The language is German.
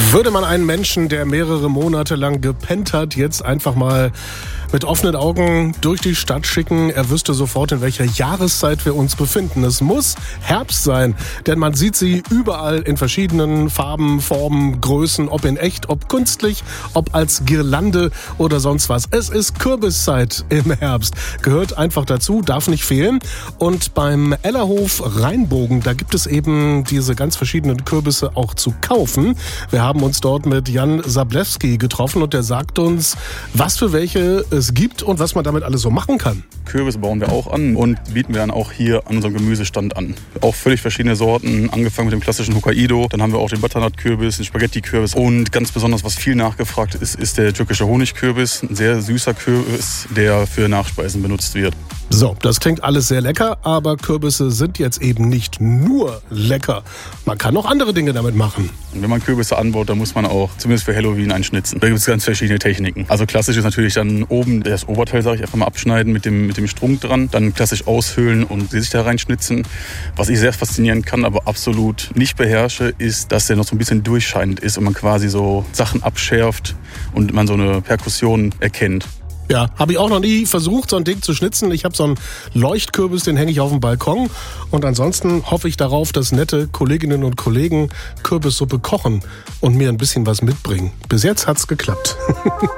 Würde man einen Menschen, der mehrere Monate lang gepennt hat, jetzt einfach mal mit offenen Augen durch die Stadt schicken, er wüsste sofort, in welcher Jahreszeit wir uns befinden. Es muss Herbst sein, denn man sieht sie überall in verschiedenen Farben, Formen, Größen, ob in echt, ob künstlich, ob als Girlande oder sonst was. Es ist Kürbiszeit im Herbst, gehört einfach dazu, darf nicht fehlen. Und beim Ellerhof Rheinbogen, da gibt es eben diese ganz verschiedenen Kürbisse auch zu kaufen. Wir haben uns dort mit Jan Sablewski getroffen und der sagt uns, was für welche es gibt und was man damit alles so machen kann. Kürbis bauen wir auch an und bieten wir dann auch hier an unserem Gemüsestand an. Auch völlig verschiedene Sorten, angefangen mit dem klassischen Hokkaido. Dann haben wir auch den Butternut-Kürbis, den Spaghetti-Kürbis und ganz besonders, was viel nachgefragt ist, ist der türkische Honigkürbis. Ein sehr süßer Kürbis, der für Nachspeisen benutzt wird. So, das klingt alles sehr lecker, aber Kürbisse sind jetzt eben nicht nur lecker. Man kann auch andere Dinge damit machen. Und wenn man Kürbisse anbaut, dann muss man auch zumindest für Halloween einschnitzen. Da gibt es ganz verschiedene Techniken. Also klassisch ist natürlich dann oben das Oberteil, sage ich, einfach mal abschneiden mit dem Strunk dran. Dann klassisch aushöhlen und sich da reinschnitzen. Was ich sehr faszinierend kann, aber absolut nicht beherrsche, ist, dass der noch so ein bisschen durchscheinend ist und man quasi so Sachen abschärft und man so eine Perkussion erkennt. Ja, habe ich auch noch nie versucht, so ein Ding zu schnitzen. Ich habe so einen Leuchtkürbis, den hänge ich auf dem Balkon. Und ansonsten hoffe ich darauf, dass nette Kolleginnen und Kollegen Kürbissuppe kochen und mir ein bisschen was mitbringen. Bis jetzt hat's geklappt.